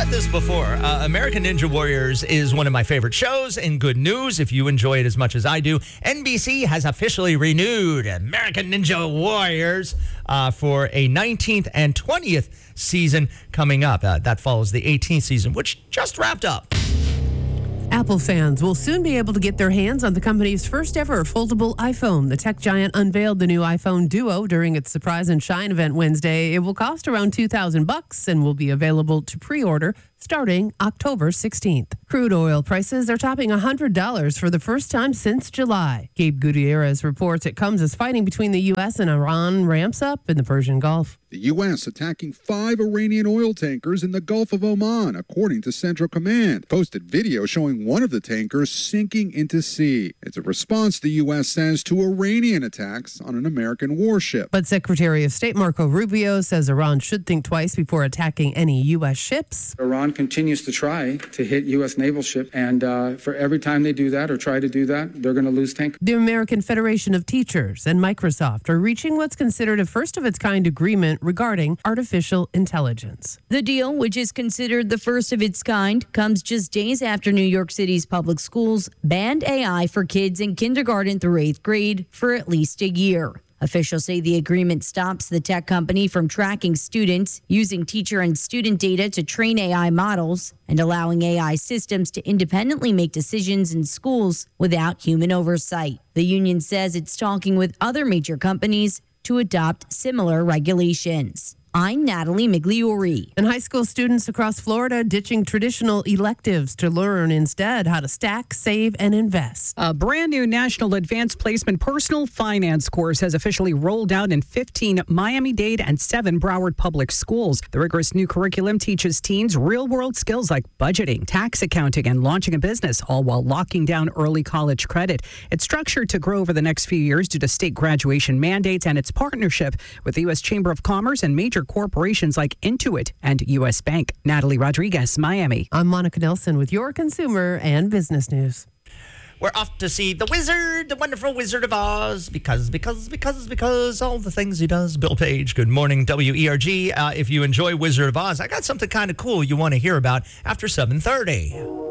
said this before. American Ninja Warriors is one of my favorite shows, and good news, if you enjoy it as much as I do, NBC has officially renewed American Ninja Warriors for a 19th and 20th season coming up. That follows the 18th season, which just wrapped up. Apple fans will soon be able to get their hands on the company's first ever foldable iPhone. The tech giant unveiled the new iPhone Duo during its Surprise and Shine event Wednesday. It will cost around $2,000 and will be available to pre-order starting October 16th. Crude oil prices are topping $100 for the first time since July. Gabe Gutierrez reports it comes as fighting between the U.S. and Iran ramps up in the Persian Gulf. The U.S. attacking 5 Iranian oil tankers in the Gulf of Oman, according to Central Command. Posted video showing one of the tankers sinking into sea. It's a response, the U.S. says, to Iranian attacks on an American warship. But Secretary of State Marco Rubio says Iran should think twice before attacking any U.S. ships. Iran continues to try to hit U.S. naval ships, and for every time they do that or try to do that, they're going to lose tankers. The American Federation of Teachers and Microsoft are reaching what's considered a first-of-its-kind agreement regarding artificial intelligence. The deal, which is considered the first of its kind, comes just days after New York City's public schools banned AI for kids in kindergarten through 8th grade for at least a year. Officials say the agreement stops the tech company from tracking students, using teacher and student data to train AI models, and allowing AI systems to independently make decisions in schools without human oversight. The union says it's talking with other major companies to adopt similar regulations. I'm Natalie Migliori. And high school students across Florida ditching traditional electives to learn instead how to stack, save, and invest. A brand new National Advanced Placement Personal Finance course has officially rolled out in 15 Miami-Dade and 7 Broward public schools. The rigorous new curriculum teaches teens real-world skills like budgeting, tax accounting, and launching a business, all while locking down early college credit. It's structured to grow over the next few years due to state graduation mandates and its partnership with the U.S. Chamber of Commerce and major corporations like Intuit and U.S. Bank. Natalie Rodriguez, Miami. I'm Monica Nelson with your consumer and business news. We're off to see the wizard, the wonderful Wizard of Oz, because all the things he does. Bill Page, good morning, WERG. If you enjoy Wizard of Oz, I got something kind of cool you want to hear about after 7:30.